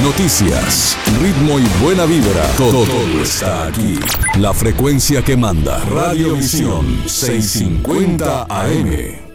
noticias, ritmo y buena vibra. Todo está aquí. La frecuencia que manda. Radiovisión 650 AM.